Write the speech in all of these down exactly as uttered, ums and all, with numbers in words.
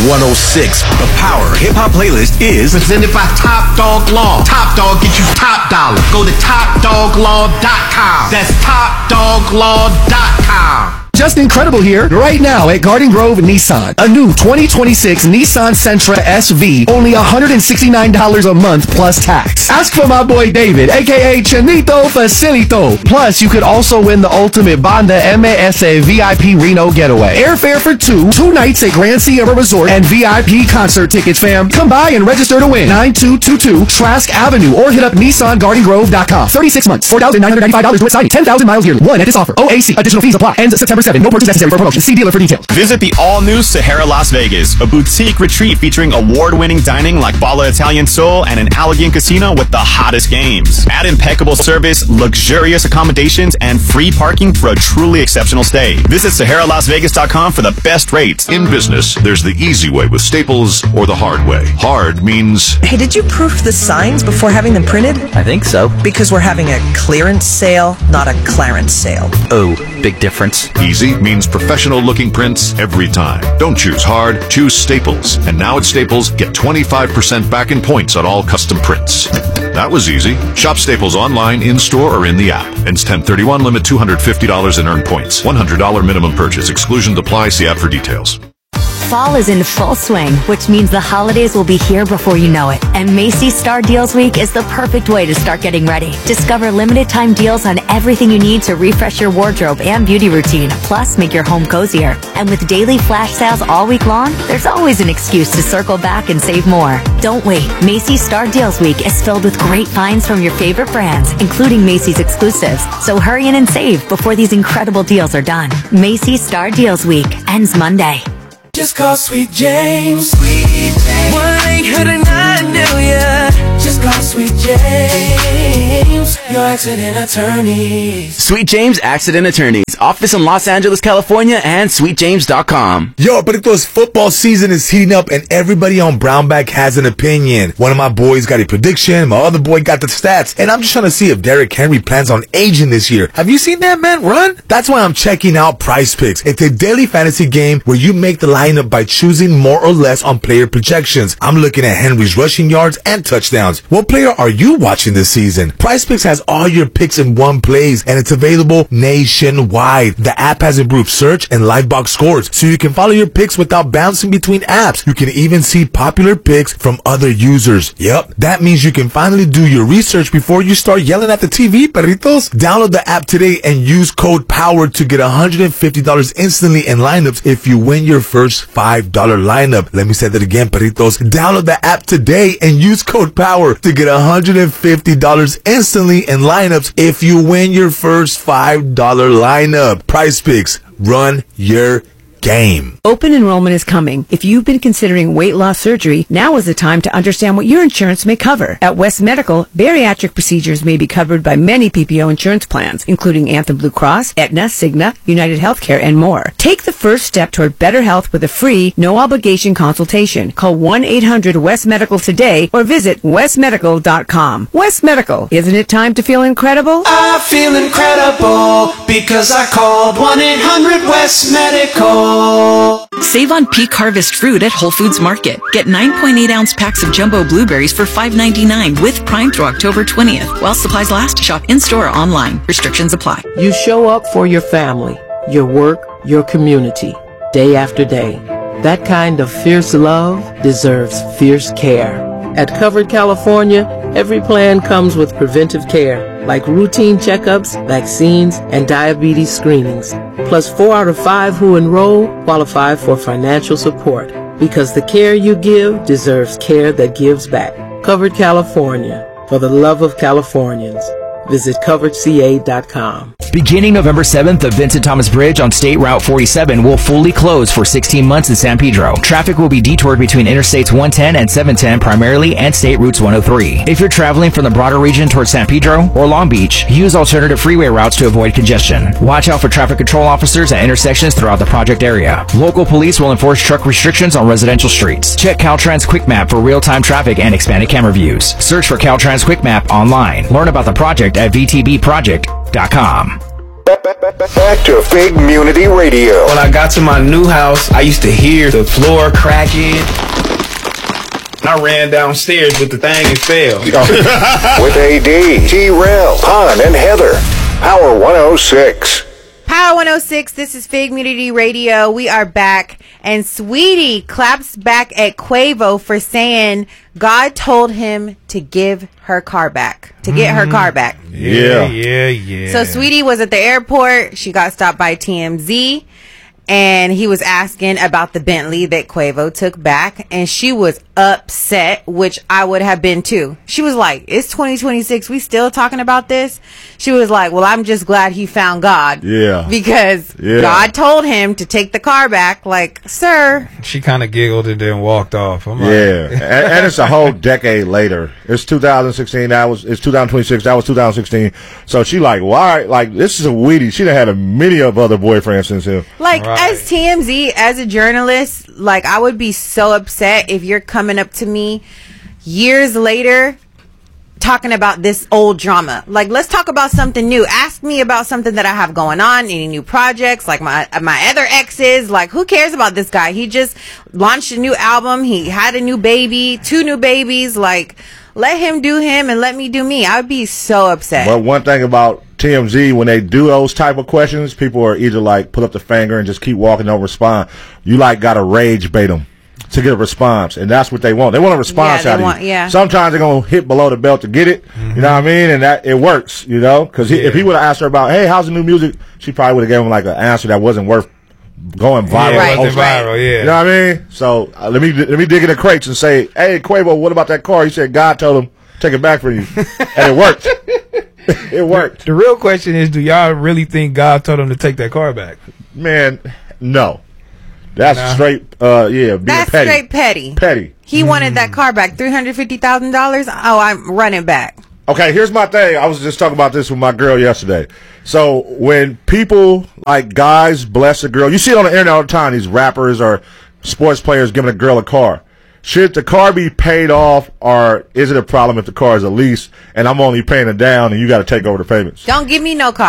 one oh six. The Power Hip Hop Playlist is presented by Top Dog Law. Top Dog gets you top dollar. Go to top dog law dot com. That's top dog law dot com. Just incredible here right now at Garden Grove Nissan. A new twenty twenty-six Nissan Sentra S V, only one hundred sixty-nine dollars a month plus tax. Ask for my boy David, aka Chinito Facilito. Plus, you could also win the ultimate Banda M A S A V I P Reno getaway. Airfare for two, two nights at Grand Sierra Resort, and V I P concert tickets, fam. Come by and register to win. nine two two two Trask Avenue or hit up Nissan Garden Grove dot com. thirty-six months, four thousand nine hundred ninety-five dollars with signing. ten thousand miles yearly. One at this offer. O A C. Additional fees apply. Ends September seventh. No purchase necessary for promotion. See dealer for details. Visit the all-new Sahara Las Vegas, a boutique retreat featuring award-winning dining like Bala Italian Soul and an Allegheny casino with the hottest games. Add impeccable service, luxurious accommodations, and free parking for a truly exceptional stay. Visit Sahara Las Vegas dot com for the best rates. In business, there's the easy way with Staples or the hard way. Hard means... Hey, did you proof the signs before having them printed? I think so. Because we're having a clearance sale, not a clarence sale. Oh, big difference. Easy means professional-looking prints every time. Don't choose hard, choose Staples. And now at Staples, get twenty-five percent back in points on all custom prints. That was easy. Shop Staples online, in-store, or in the app. Ends ten thirty-one, limit two hundred fifty dollars in earned points. one hundred dollars minimum purchase. Exclusions apply. See app for details. Fall is in full swing, which means the holidays will be here before you know it. And Macy's Star Deals Week is the perfect way to start getting ready. Discover limited time deals on everything you need to refresh your wardrobe and beauty routine, plus make your home cozier. And with daily flash sales all week long, there's always an excuse to circle back and save more. Don't wait. Macy's Star Deals Week is filled with great finds from your favorite brands, including Macy's exclusives. So hurry in and save before these incredible deals are done. Macy's Star Deals Week ends Monday. Just call Sweet James. Sweet James. one eight hundred nine million. Just call Sweet James, your accident attorney. Sweet James Accident Attorneys. Office in Los Angeles, California, and sweet james dot com. Yo, but it's football season is heating up, and everybody on Brownback has an opinion. One of my boys got a prediction, my other boy got the stats, and I'm just trying to see if Derrick Henry plans on aging this year. Have you seen that man run? That's why I'm checking out Prize Picks. It's a daily fantasy game where you make the lineup by choosing more or less on player projections. I'm looking at Henry's rushing yards and touchdowns. What player are you watching this season? Prize Picks has all your picks in one place, and it's available nationwide. The app has improved search and live box scores, so you can follow your picks without bouncing between apps. You can even see popular picks from other users. Yep, that means you can finally do your research before you start yelling at the T V, perritos. Download the app today and use code POWER to get one hundred fifty dollars instantly in lineups if you win your first five dollar lineup. Let me say that again, perritos. Download the app today and use code POWER to get one hundred fifty dollars instantly in lineups if you win your first five dollar lineup. Prize Picks, run your game. Open enrollment is coming. If you've been considering weight loss surgery, now is the time to understand what your insurance may cover. At West Medical, bariatric procedures may be covered by many P P O insurance plans, including Anthem Blue Cross, Aetna, Cigna, United Healthcare, and more. Take the first step toward better health with a free, no-obligation consultation. Call one eight hundred West Medical today or visit west medical dot com. West Medical, isn't it time to feel incredible? I feel incredible because I called one eight hundred West Medical. Save on peak harvest fruit at Whole Foods Market. Get nine point eight ounce packs of jumbo blueberries for five ninety-nine with Prime through October twentieth. While supplies last, shop in-store or online. Restrictions apply. You show up for your family, your work, your community, day after day. That kind of fierce love deserves fierce care. At Covered California, every plan comes with preventive care, like routine checkups, vaccines, and diabetes screenings. Plus, four out of five who enroll qualify for financial support, because the care you give deserves care that gives back. Covered California, for the love of Californians. Visit covered c a dot com. Beginning November seventh, the Vincent Thomas Bridge on State Route forty-seven will fully close for sixteen months in San Pedro. Traffic will be detoured between Interstates one ten and seven ten primarily and State Routes one oh three. If you're traveling from the broader region towards San Pedro or Long Beach, use alternative freeway routes to avoid congestion. Watch out for traffic control officers at intersections throughout the project area. Local police will enforce truck restrictions on residential streets. Check Caltrans Quick Map for real-time traffic and expanded camera views. Search for Caltrans Quick Map online. Learn about the project at v t b project dot com. Back to Fig Munity Radio. When I got to my new house, I used to hear the floor cracking. I ran downstairs with the thing and fell. With A D, T-Rail, Pun, and Heather. Power one oh six. Power one oh six, this is Fig Munity Radio. We are back. And Sweetie claps back at Quavo for saying God told him to give her car back. To get her car back. Yeah, yeah, yeah. So Sweetie was at the airport. She got stopped by T M Z. And he was asking about the Bentley that Quavo took back. And she was upset, which I would have been too. She was like, it's twenty twenty-six. We still talking about this? She was like, well, I'm just glad he found God. Yeah. Because yeah. God told him to take the car back. Like, sir. She kind of giggled and then walked off. I'm like, yeah. and, and it's a whole decade later. It's two thousand sixteen. That was, it's two thousand twenty-six. That was two thousand sixteen. So she like, why? Like, this is a weedy. She done had a many of other boyfriends since him. Like, right. As T M Z, as a journalist, like, I would be so upset if you're coming up to me years later talking about this old drama. Like, let's talk about something new. Ask me about something that I have going on, any new projects, like my my other exes. Like, who cares about this guy? He just launched a new album. He had a new baby, two new babies. Like, let him do him and let me do me. I would be so upset. But one thing about T M Z, when they do those type of questions, people are either like put up the finger and just keep walking, don't respond. You like got to rage bait them to get a response, and that's what they want. They want a response yeah, out of want, you. Yeah. Sometimes they're gonna hit below the belt to get it. Mm-hmm. You know what I mean? And that it works. You know, because yeah. if he would have asked her about, hey, how's the new music, she probably would have given him like an answer that wasn't worth going viral. Yeah, right, wasn't viral. Yeah. You know what I mean? So uh, let me let me dig in the crates and say, hey, Quavo, what about that car? He said God told him take it back for you, and it worked. It worked. The, the real question is, do y'all really think God told him to take that car back? Man, no. That's nah. straight, uh, yeah, being That's petty. straight petty. Petty. He mm. wanted that car back, three hundred fifty thousand dollars. Oh, I'm running back. Okay, here's my thing. I was just talking about this with my girl yesterday. So when people, like guys, bless a girl, you see it on the internet all the time, these rappers or sports players giving a girl a car. Should the car be paid off, or is it a problem if the car is a lease and I'm only paying it down and you got to take over the payments? Don't give me no car.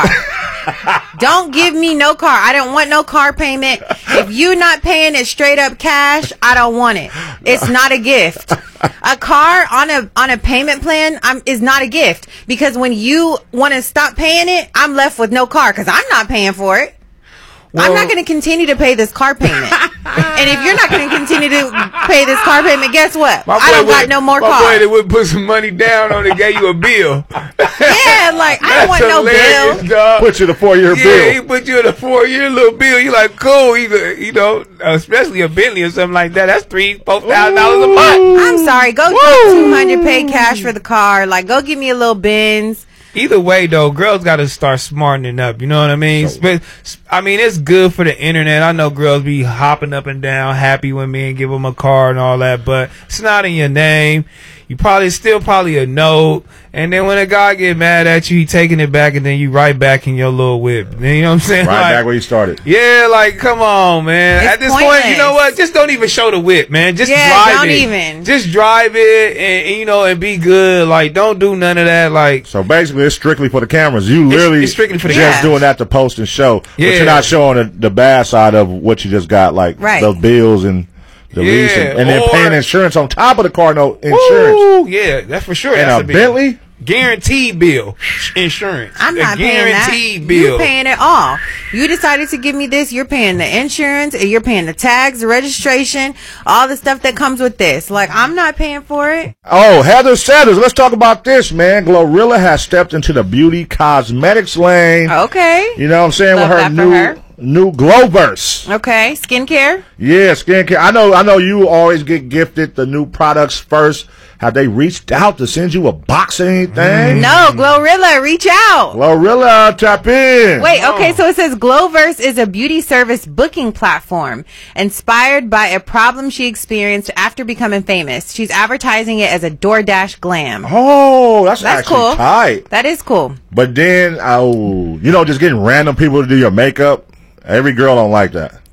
Don't give me no car. I don't want no car payment. If you're not paying it straight up cash, I don't want it. It's not a gift. A car on a on a payment plan um, is not a gift, because when you want to stop paying it, I'm left with no car because I'm not paying for it. Well, I'm not going to continue to pay this car payment. And if you're not going to continue to pay this car payment, guess what? I don't got no more my car. My boy that would put some money down on it, gave you a bill. Yeah, like, I don't want no bill. Dog. Put you in a four-year yeah, bill. Yeah, he put you in a four-year little bill. You like, cool. Either, you know, especially a Bentley or something like that. That's three, four thousand dollars a month. I'm sorry. Go get two hundred pay cash for the car. Like, go give me a little Benz. Either way, though, girls got to start smartening up. You know what I mean? So, I mean, it's good for the internet. I know girls be hopping up and down, happy when men give them a car and all that, but it's not in your name. You probably still probably a note. And then when a guy get mad at you, he taking it back, and then you right back in your little whip. You know what I'm saying? Right like, back where you started. Yeah, like, come on, man. It's at this pointless. point, you know what? Just don't even show the whip, man. Just yeah, drive don't it. even. Just drive it, and, and you know, and be good. Like, don't do none of that. Like, so basically, it's strictly for the cameras. You literally it's, it's strictly for the just cameras. doing that to post and show, yeah. but you're not showing the, the bad side of what you just got, like right. the bills and the yeah, lease, and, and then or, paying insurance on top of the car note insurance. Woo, yeah, that's for sure. And that's a, a Bentley. Guaranteed bill, insurance. I'm not a paying that. Guaranteed bill. You're paying it all. You decided to give me this. You're paying the insurance. You're paying the tags, the registration, all the stuff that comes with this. Like, I'm not paying for it. Oh, Heather Sanders, let's talk about this, man. Glorilla has stepped into the beauty cosmetics lane. Okay. You know what I'm saying? Love with her that for new her. new Glowverse. Okay, skincare. Yeah, skincare. I know. I know. You always get gifted the new products first. Have they reached out to send you a box or anything? No, Glorilla, reach out. Glorilla, tap in. Wait, okay, so it says Glowverse is a beauty service booking platform inspired by a problem she experienced after becoming famous. She's advertising it as a DoorDash glam. Oh, that's, that's actually cool. tight. That is cool. But then, oh, you know, just getting random people to do your makeup. Every girl don't like that.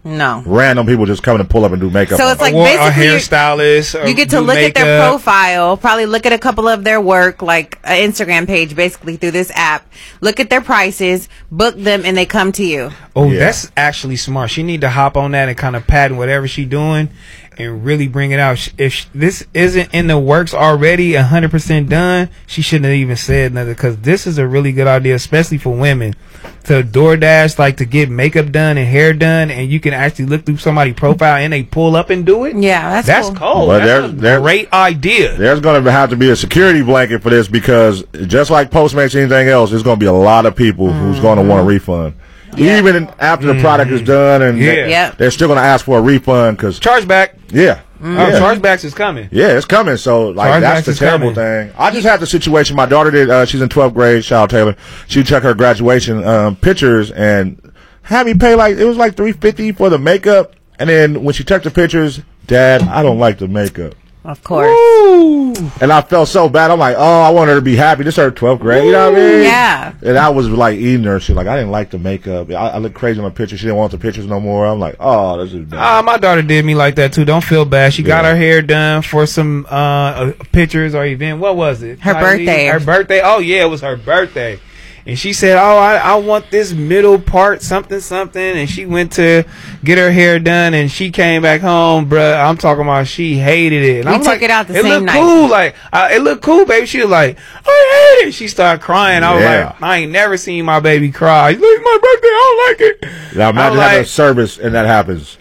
No. Random people just coming to pull up and do makeup. So on it's like Or a basically you're- hairstylist. or You get to do look at their makeup. profile, probably look at a couple of their work, like an Instagram page, basically through this app. Look at their prices, book them, and they come to you. Oh, that's actually smart. She need to hop on that and kind of patent whatever she doing and really bring it out. Sh- If sh- this isn't in the works already, one hundred percent done, she shouldn't have even said nothing, because this is a really good idea, especially for women. To DoorDash, like to get makeup done and hair done, and you can actually look through somebody's profile and they pull up and do it. Yeah, that's That's cool. cold. But That's there- a there- great idea. There's going to have to be a security blanket for this, because just like Postmates and anything else, there's going to be a lot of people who's going to want a refund. Even after the product is done, and Yeah. they, Yep. they're still going to ask for a refund because Chargeback. Yeah. Oh, yeah. chargebacks is coming. Yeah, it's coming. So, like, that's Chargebacks the is terrible coming. thing. I just had the situation. My daughter did. Uh, she's in twelfth grade. Shout out Taylor. She took her graduation um, pictures and had me pay like it was like three fifty for the makeup. And then when she took the pictures, Dad, I don't like the makeup. Of course. Woo! And I felt so bad. I'm like, oh, I want her to be happy. This is her twelfth grade. You know what I mean? Yeah. And I was like eating her. She like, I didn't like the makeup. I, I looked crazy on the picture. She didn't want the pictures no more. I'm like, oh, this is bad. Ah, my daughter did me like that too. Don't feel bad. She got her hair done for some uh, uh pictures or event. What was it? Her Kylie? birthday. Her birthday. Oh yeah, it was her birthday. And she said, "Oh, I, I want this middle part, something, something." And she went to get her hair done, and she came back home, bruh. I'm talking about she hated it. And We I'm took like, it out the it same looked night. cool, like uh, it looked cool, baby. She was like, "I hate it." She started crying. I was Yeah. like, "I ain't never seen my baby cry." Look, it's my birthday. I don't like it. Now I imagine was having like, a service and that happens.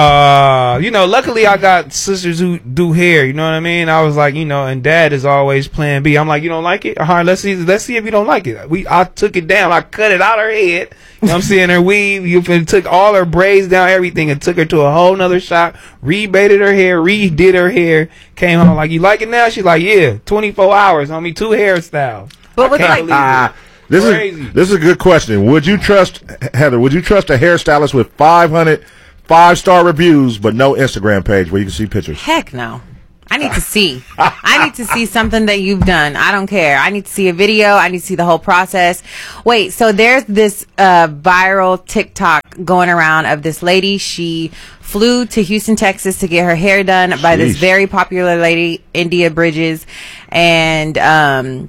Uh, you know, luckily I got sisters who do hair, you know what I mean? I was like, you know, and Dad is always plan B. I'm like, you don't like it? All right, let's see let's see if you don't like it. We I took it down. I cut it out her head. You know what I'm saying? Her weave, you fin- took all her braids down, everything, and took her to a whole nother shop, rebaited her hair, redid her hair, came home like, you like it now? She's like, yeah, twenty-four hours, homie, two hairstyles. But I with can't like- believe Ah, it. this Crazy. is this is a good question. Would you trust Heather? Would you trust a hairstylist with five hundred five star reviews but no Instagram page where you can see pictures? Heck no. I need to see. I need to see something that you've done. I don't care. I need to see a video. I need to see the whole process. Wait, so there's this uh, viral TikTok going around of this lady. She flew to Houston, Texas to get her hair done by this Sheesh. very popular lady, India Bridges. And um,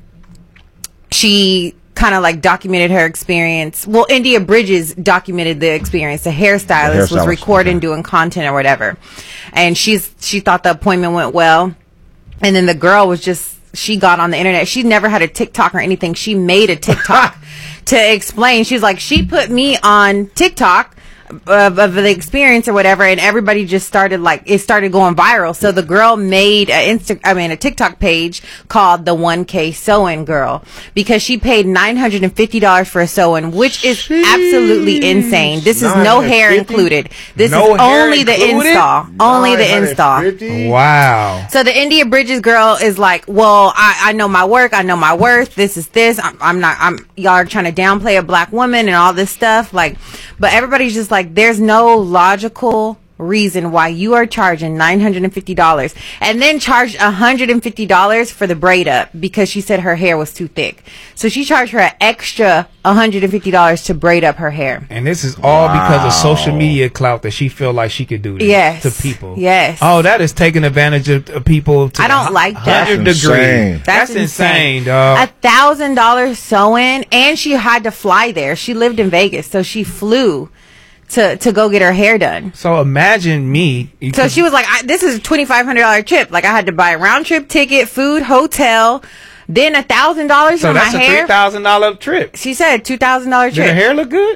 she kind of like documented her experience. Well, India Bridges documented the experience. The hairstylist, The was hairstylist, recording, doing content or whatever. And she's she thought the appointment went well. And then the girl was just, she got on the internet. She never had a TikTok or anything. She made a TikTok to explain. She's like, she put me on TikTok of, of the experience or whatever, and everybody just started like, it started going viral. So the girl made a Insta, I mean a TikTok page called the one K Sew-In Girl, because she paid nine hundred fifty dollars for a sew-in, which is absolutely insane. This is no hair nine hundred fifty? included. This No is hair only the included? install. Only the install. Wow. So the India Bridges girl is like, well, I, I know my work. I know my worth. This is this. I'm, I'm not, I'm, y'all are trying to downplay a black woman and all this stuff. Like, but everybody's just like, there's no logical reason why you are charging nine hundred fifty dollars and then charged one hundred fifty dollars for the braid up because she said her hair was too thick. So she charged her an extra one hundred fifty dollars to braid up her hair. And this is all because of social media clout that she feel like she could do this Yes. to people. Yes. Oh, that is taking advantage of, of people to I don't like that. one hundred That's degree. insane. That's, That's insane, insane. dog. A thousand dollars sew-in, and she had to fly there. She lived in Vegas, so she flew to to go get her hair done. So imagine me. you So could- she was like, I, "This is a twenty five hundred dollar trip. Like I had to buy a round trip ticket, food, hotel, then a thousand dollars so for my that's a hair." three thousand dollar trip. She said two thousand dollar Did trip. her hair look good?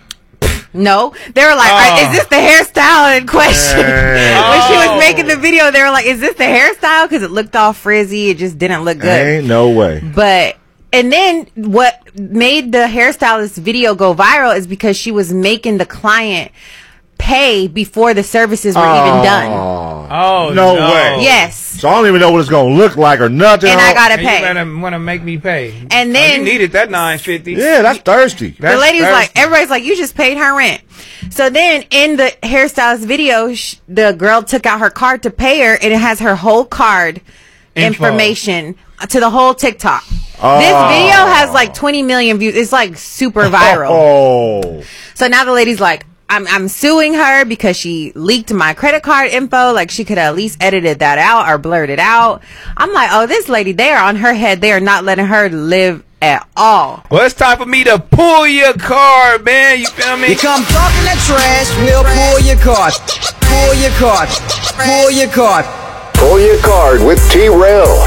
No, they were like, Oh. "Is this the hairstyle in question?" Hey. When she Oh. was making the video, they were like, "Is this the hairstyle?" Because it looked all frizzy. It just didn't look good. Ain't no way. But and then what made the hairstylist video go viral is because she was making the client pay before the services were even done. Oh no, no. way. Yes. So I don't even know what it's gonna look like or nothing. And I gotta And pay. you better want to make me pay. And Oh, then- you needed that nine fifty. Yeah, that's thirsty. The lady's like, everybody's like, you just paid her rent. So then in the hairstylist video, sh- the girl took out her card to pay her, and it has her whole card Info. information to the whole TikTok. Oh. This video has like twenty million views. It's like super viral. Oh, So now the lady's like, I'm I'm suing her because she leaked my credit card info. Like, she could have at least edited that out or blurred it out. I'm like, oh, this lady, they are on her head. They are not letting her live at all. Well, it's time for me to pull your card, man. You feel me? You come talking that trash, we'll pull your card. Pull your card. Pull your card. Pull your card with T-Rail.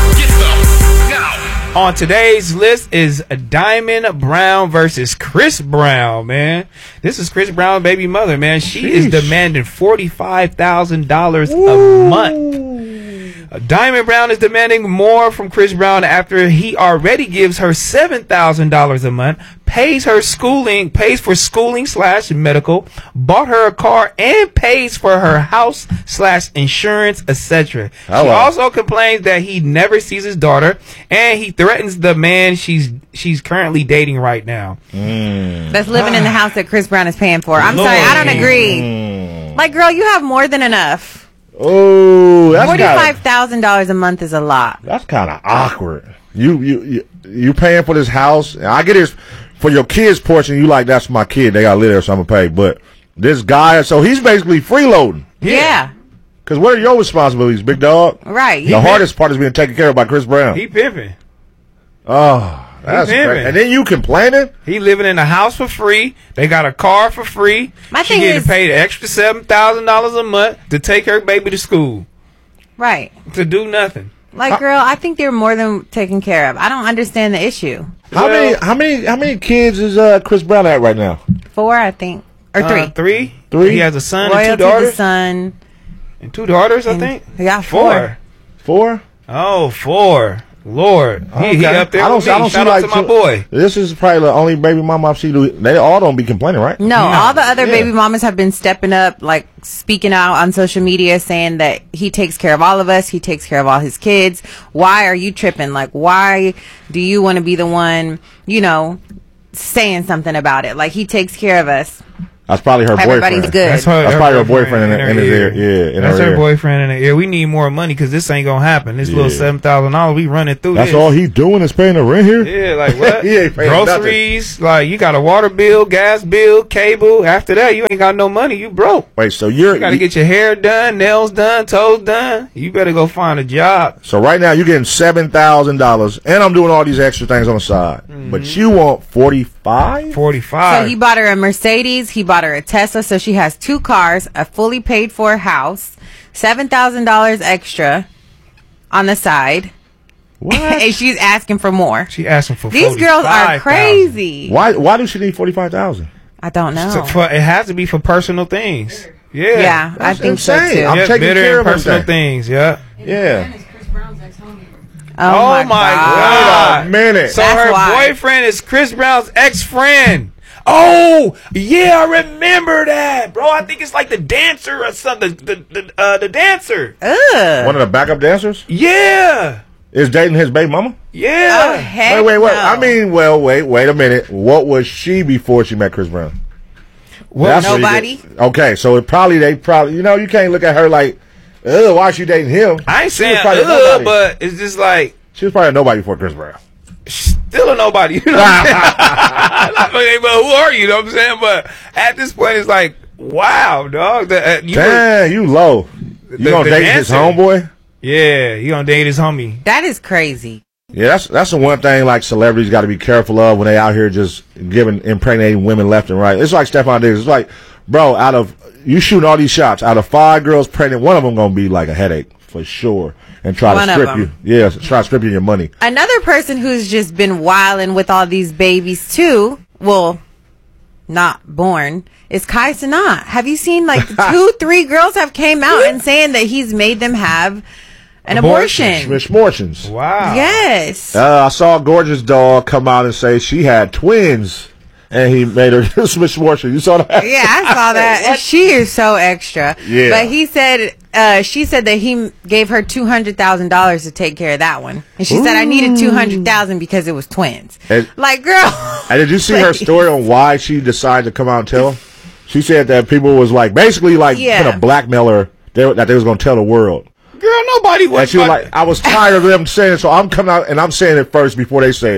On today's list is Diamond Brown versus Chris Brown, man. This is Chris Brown's baby mother, man. She Sheesh. is demanding forty-five thousand dollars a month. Diamond Brown is demanding more from Chris Brown after he already gives her seven thousand dollars a month, pays her schooling, pays for schooling slash medical, bought her a car, and pays for her house slash insurance, et cetera. Oh, she wow. also complains that he never sees his daughter, and he threatens the man she's she's currently dating right now. Mm. That's living in the house that Chris Brown is paying for. I'm Lord. sorry, I don't agree. Mm. Like, girl, you have more than enough. Oh, that's Forty-five thousand dollars a month is a lot. That's kind of awkward. You you you you paying for this house? I get it for your kids' portion. You like, that's my kid. They got to live there, so I'm gonna pay. But this guy, so he's basically freeloading. Yeah. Because what are your responsibilities, big dog? Right. The hardest part is being taken care of by Chris Brown. He pimping. Oh, that's He crazy. pimping. And then you complaining? He living in a house for free. They got a car for free. My she thing getting is- paid extra seven thousand dollars a month to take her baby to school. Right. To do nothing. Like, girl, I think they're more than taken care of. I don't understand the issue. How many how many how many kids is uh, Chris Brown at right now? Four, I think. Or three. Uh, three? Three? He has a son Royalty and two daughters. the son. And two daughters, I And think. he got four. Four? Oh, four. Lord, he, he Okay. up there I don't, with me. I don't Shout see out like to my two- boy. This is probably the only baby mama I've seen. Do, they all don't be complaining, right? No, all the other Yeah. baby mamas have been stepping up, like speaking out on social media, saying that he takes care of all of us. He takes care of all his kids. Why are you tripping? Like, why do you want to be the one, you know, saying something about it? Like, he takes care of us. That's probably her Everybody's boyfriend. good. That's, her, That's probably her boyfriend in, in his ear. Yeah, in That's her, her ear. boyfriend in the ear. We need more money because this ain't gonna happen. This little Yeah. seven thousand dollars, we running through. That's this. all he doing is paying the rent here? Yeah, like what? He ain't paying Groceries, like you got a water bill, gas bill, cable. After that, you ain't got no money. You broke. Wait, so you're You gotta get your hair done, nails done, toes done. You better go find a job. so right now you're getting seven thousand dollars, and I'm doing all these extra things on the side. Mm-hmm. But you want forty five? Forty five. So he bought her a Mercedes. He bought her a Tesla. So she has two cars, a fully paid for house, seven thousand dollars extra on the side. What? And she's asking for more. She asking for These girls are crazy. Why? Why do she need forty five thousand? I don't know. So for, it has to be for personal things. Yeah, Yeah, I That's think so insane. too. I'm yeah, taking bitter care and of personal everything. things. Yeah. Yeah. Oh, Oh, my God. Wait a minute. So That's her why. boyfriend is Chris Brown's ex-friend. Oh, yeah, I remember that, bro. I think it's like the dancer or something. The the uh, the dancer. Ugh. One of the backup dancers Yeah, is dating his baby mama? yeah. Oh, heck Wait, wait, wait. no. I mean, well, wait, wait a minute. What was she before she met Chris Brown? What- That's what you Nobody. get- Okay, so it probably they probably you know you can't look at her like, ugh, why is she dating him? I ain't She was saying probably a ugh, nobody. but it's just like She was probably a nobody before Chris Brown. still a nobody. You know what I'm saying? Like, but who are you? You know what I'm saying? But at this point, it's like, wow, dog. The, uh, you were- Damn, you low. You The- gonna the date his dancer. homeboy? yeah, you gonna date his homie. That is crazy. Yeah, that's that's the one thing like celebrities got to be careful of when they out here just giving impregnating women left and right. It's like Stephon Diggs. It's like, bro, out of you shooting all these shots, out of five girls pregnant, one of them gonna be like a headache for sure, and try One to of strip you. them. Yeah, try to strip you your money. Another person who's just been wilding with all these babies too, well, not born, is Kai Cenat. Have you seen like two, three girls have came out and saying that he's made them have an abortion? Schmortions. Wow. Yes. Uh, I saw a gorgeous dog come out and say she had twins, and he made her schmortion. You saw that? Yeah, I saw that. And she is so extra. Yeah. But he said, uh, she said that he gave her two hundred thousand dollars to take care of that one. And she said, I needed two hundred thousand dollars because it was twins. And, Like, girl. and did you see her please. story on why she decided to come out and tell? She said that people was like basically like Yeah. gonna blackmail her they, that they was gonna tell the world. Girl, nobody And was. she was like, I was tired of them saying it, so I'm coming out and I'm saying it first before they say it.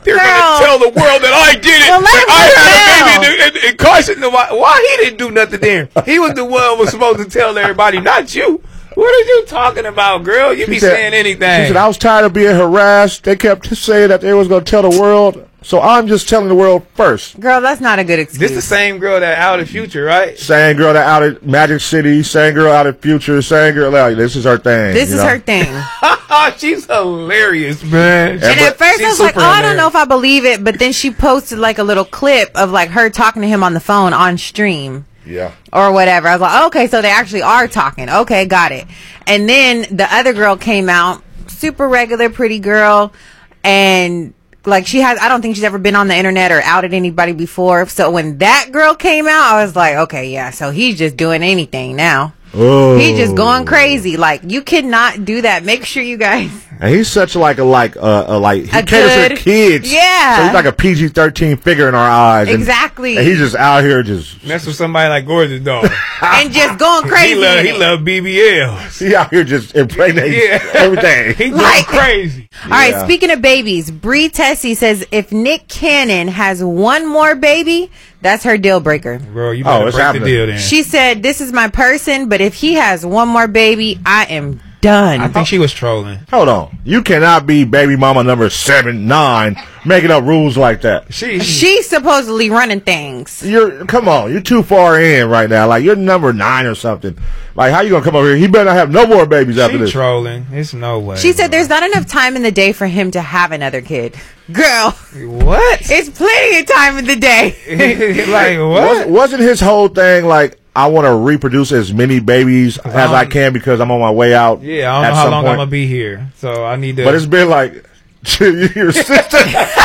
They're Girl. gonna tell the world that I did it. Well, let him I go had now. a baby, and, and, and Carson. Why, why he didn't do nothing there? He was the one who was supposed to tell everybody, not you. What are you talking about, girl? You She be said- saying anything. She said, I was tired of being harassed. They kept saying that they was going to tell the world. So I'm just telling the world first. Girl, that's not a good excuse. This the same girl that outed Future, right? Same girl that out at Magic City. Same girl out at Future. Same girl. Like, this is her thing. This you is know? her thing. She's hilarious, man. And at first I was She's like, oh, super I don't hilarious. know if I believe it. But then she posted like a little clip of like her talking to him on the phone on stream. Yeah. Or whatever. I was like, okay, so they actually are talking. Okay, got it. And then the other girl came out, super regular, pretty girl. And like she has, I don't think she's ever been on the internet or outed anybody before. So when that girl came out, I was like, okay, yeah, so he's just doing anything now. Oh. He's just going crazy. Like, you cannot do that. Make sure you guys. And he's such like a like uh, a like he A caters good- to kids. Yeah. So he's like a P G thirteen figure in our eyes. And- Exactly. And, he's just out here just Mess with somebody like Gorgeous Dog. And just going crazy. He love, in he it. love B B Ls. he out here just impregnating Yeah. everything. He going Like- crazy. All right, Yeah. speaking of babies, Bree Tessie says if Nick Cannon has one more baby, that's her deal breaker. Bro, you Oh, better it's break happening. the deal then. She said, this is my person, but if he has one more baby, I am done. I think she was trolling. Hold on. You cannot be baby mama number seven, nine, making up rules like that. She, She's supposedly running things. You're come on, you're too far in right now. Like you're number nine or something. Like how you gonna come over here? He better not have no more babies after she this. trolling. It's no way. She said there's not enough time in the day for him to have another kid. Girl, what? it's plenty of time in the day. Like what? Was, wasn't his whole thing like I want to reproduce as many babies as I can because I'm on my way out? Yeah, I don't at know how some long point. I'm gonna be here, so I need to. But it's been like your sister.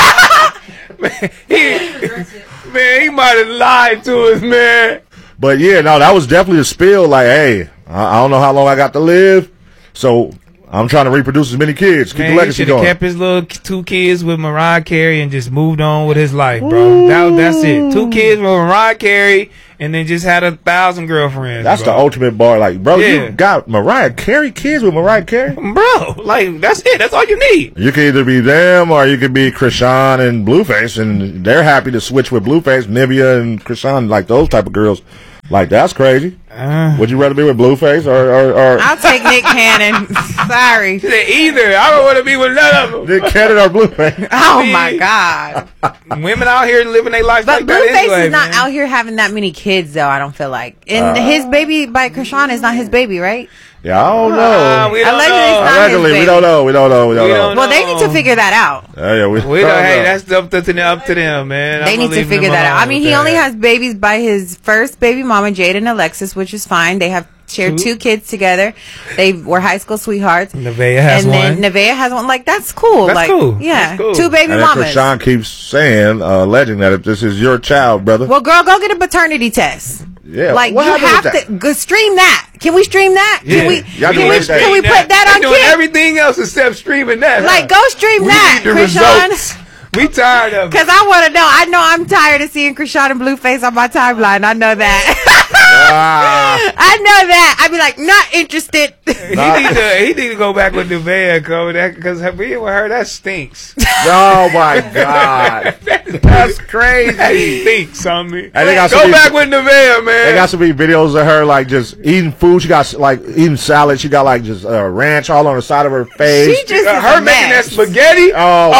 he, man, he might have lied to us, man. But yeah, no, that was definitely a spill. Like, hey, I, I don't know how long I got to live, so I'm trying to reproduce as many kids, keep Man, the he legacy should have going. kept his little k- two kids with Mariah Carey and just moved on with his life, bro. That, that's it. Two kids with Mariah Carey and then just had a thousand girlfriends. That's bro. the ultimate bar. Like, bro, Yeah. you got Mariah Carey kids with Mariah Carey. Bro, like, that's it. That's all you need. You can either be them or you could be Krishan and Blueface, and they're happy to switch with Blueface, Nivea and Krishan, like those type of girls. Like, that's crazy. Uh, Would you rather be with Blueface or or, or I'll take Nick Cannon. Sorry. She said either. I don't want to be with none of them. Nick Cannon or Blueface? Oh my God. Women out here living their lives But like that Blueface anyway, is not man. out here having that many kids, though, I don't feel like. And Uh, his baby by Krishan is not his baby, right? Yeah, I don't know. Uh, we don't Allegedly, know. it's not Allegedly, his we baby. don't know. We don't know. We don't We know. don't Well, they need to figure that out. Uh, yeah, we, We don't don't, hey, know. that's up to, up to them, man. They I'm need gonna to leave figure them that out. alone I mean, with he that. only has babies by his first baby mama, Jade and Alexis, which is fine. They have shared Two? two kids together. They were high school sweethearts. Nevaeh has and one. then Nevaeh has one. Like, that's cool. That's like, cool. Yeah. That's cool. Two baby And then mamas. Krishan keeps saying, uh, alleging that if this is your child, brother. Well, girl, go get a paternity test. Yeah. Like, What you happened have with to go stream that. Can we stream that? Yeah. Can we, Y'all can doing we, everything. can we put that They on doing Kim? everything else except streaming that. Like, huh? go stream We that, need the Krishan. results. We tired of it. Because I want to know. I know I'm tired of seeing Krishan and Blueface on my timeline. I know that. Ah. I know that. I'd be like, not interested. He need to he need to go back with Nevaeh, code because being with her that stinks. Oh my God, that's crazy. That stinks on me. And they got Go some back people- with Nevaeh, man. They got some big videos of her like just eating food. She got like eating salad. She got like just uh, ranch all on the side of her face. She just Uh, is her a making that mess. spaghetti. oh,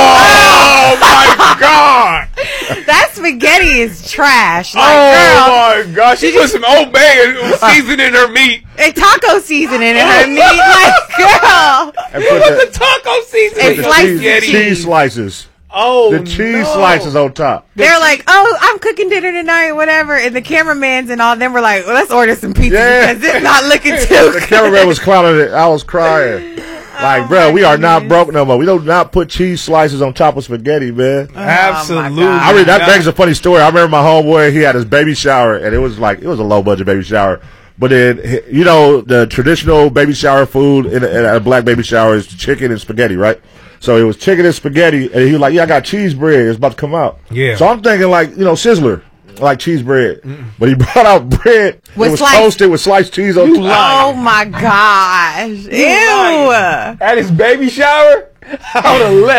Oh my God! That spaghetti is trash. Like, Oh girl, my God! She put some Old Bay seasoning in her meat. a taco seasoning in her meat. Like, girl. and What put was the, the taco seasoning? It's the sliced cheese, spaghetti. cheese slices. Oh, The cheese no. slices on top. They're like, oh, I'm cooking dinner tonight, whatever. And the cameramans and all them were like, well, let's order some pizza Yeah. because it's not looking too The good. cameraman was clowning it. I was crying. Like, bro, we are not broke no more. We do not put cheese slices on top of spaghetti, man. Absolutely. I mean, that begs a funny story. I remember my homeboy, he had his baby shower, and it was like, it was a low budget baby shower. But then, he- you know, the traditional baby shower food in a, in a black baby shower is chicken and spaghetti, right? So it was chicken and spaghetti, and he was like, yeah, I got cheese bread. It's about to come out. Yeah. So I'm thinking, like, you know, Sizzler, like cheese bread. But he brought out bread. With it was sliced- toasted with sliced cheese on top. Oh my gosh. Ew. At his baby shower? I would have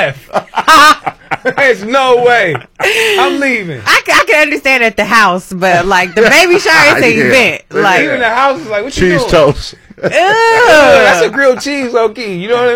left. There's no way. I'm leaving. I, ca- I can understand at the house, but like the baby shower is an Yeah. event. Like Even the house is like, what you Cheese doing? toast. Ew. That's a grilled cheese, okay. You know what I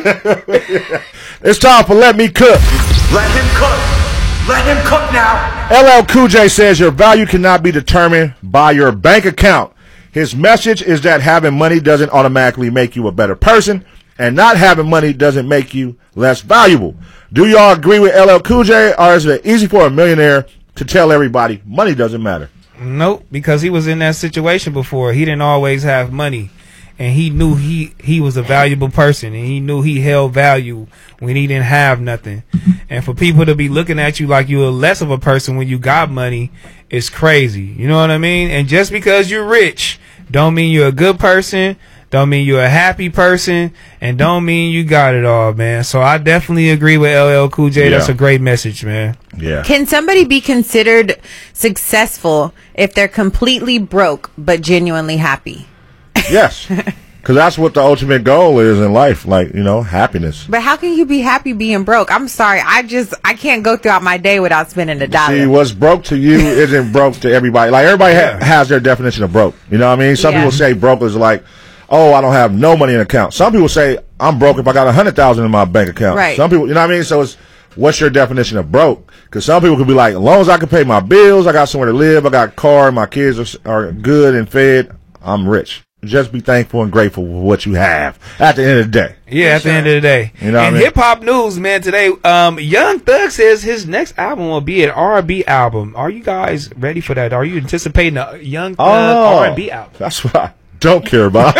mean? It's time for Let Me Cook. Let him cook. Let him cook now. L L Cool J says your value cannot be determined by your bank account. His message is that having money doesn't automatically make you a better person, and not having money doesn't make you less valuable. Do y'all agree with L L Cool J, or is it easy for a millionaire to tell everybody money doesn't matter? Nope, because he was in that situation before. He didn't always have money, and he knew he he was a valuable person, and he knew he held value when he didn't have nothing. And for people to be looking at you like you're less of a person when you got money is crazy. You know what I mean? And just because you're rich don't mean you're a good person, don't mean you're a happy person, and don't mean you got it all, man. So I definitely agree with L L Cool J. Yeah. That's a great message, man. Yeah. Can somebody be considered successful if they're completely broke but genuinely happy? Yes. Because that's what the ultimate goal is in life, like, you know, happiness. But how can you be happy being broke? I'm sorry, I just I can't go throughout my day without spending a dollar. See, what's broke to you isn't broke to everybody. Like, everybody ha- has their definition of broke. You know what I mean? Some Yeah. people say broke is like, oh, I don't have no money in account. Some people say, I'm broke if I got a hundred thousand in my bank account. Right. Some people, you know what I mean? So it's, what's your definition of broke? Because some people could be like, as long as I can pay my bills, I got somewhere to live, I got a car, my kids are, are good and fed, I'm rich. Just be thankful and grateful for what you have at the end of the day. Yeah, at the end of the day. You know what and I mean? hip hop news, man, today, um, Young Thug says his next album will be an R and B album. Are you guys ready for that? Are you anticipating a Young Thug Oh, R and B album? that's what I don't care about.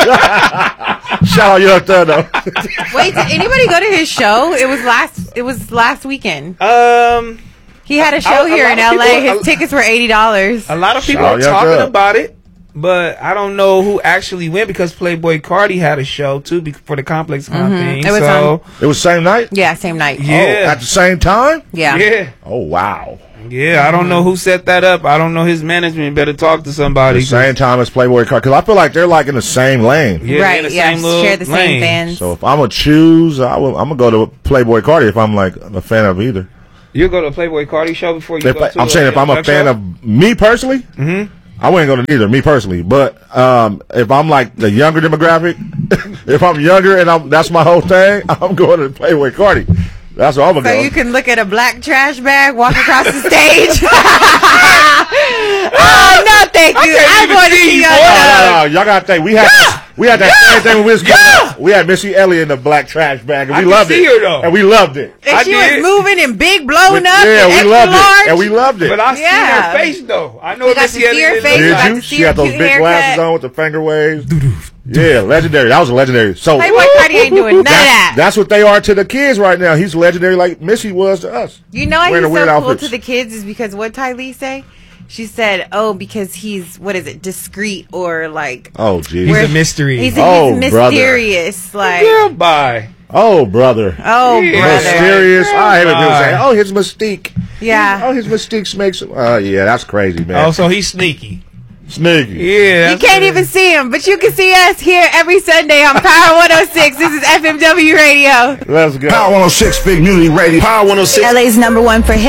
Shout out Young Thug, though. Wait, did anybody go to his show? It was last it was last weekend. Um He had a I- show a here lot in of L A. people- His tickets were eighty dollars. A lot of people Shout are Young talking Thug. about it, but I don't know who actually went because Playboy Cardi had a show too be- for the Complex Con Mhm. thing. It was so on- It was same night? Yeah, same night. Yeah. Oh, at the same time? Yeah. yeah, Oh, wow. yeah. I don't know who set that up. I don't know his management. Better talk to somebody. The same time as Playboy Card. Because I feel like they're like in the same lane. Yeah, Right, in the yeah, same little share the same lane. fans. So if I'm going to choose, I will, I'm going to go to Playboy Cardi if I'm like a fan of either. You'll go to a Playboy Cardi show before you If go I, to I'm saying if I'm a fan of me personally, hmm I wouldn't go to neither, me personally. But um, if I'm like the younger demographic, if I'm younger and I'm that's my whole thing, I'm going to Playboy Cardi. That's what I'm going to So go. you can look at a black trash bag walk across the stage. Oh no, thank you. I'm going to see Oh, Young no, Thug. no, y'all got to think. We had we had that same thing when we was coming up. We had Missy Elliott in the black trash bag, and I we can loved see it. her, though. And we loved it. And I she did. was moving and big blowing With- up. yeah, and we extra loved large. it, and we loved it. But I see Yeah. her face though. I know You got Missy to see her Elliott. face. is got Did to you? see She her had those cute big glasses haircut. on with the finger waves. Yeah, legendary. That was legendary. So Playboy Cardi ain't doing none of that's, that. that's what they are to the kids right now. He's legendary like Missy was to us. You know why Wearing he's the so weird cool outfits. to the kids is because what Tylee say? She said, "Oh, because he's what is it, discreet or like Oh, geez. He's Where- a mystery. he's, Oh, he's brother. mysterious, like Girl, bye. Oh, brother. oh Yeah. brother, Mysterious. I hate when people say, Bye. oh, his mystique. yeah." Oh, his mystique makes him. Oh, yeah, that's crazy, man. Oh, so he's sneaky. Sneaky. Yeah. You that's can't it. even see him, but you can see us here every Sunday on Power one oh six. This is F M W Radio. Let's go. Power one oh six Big Muni Radio. Power one oh six. L A's number one for hip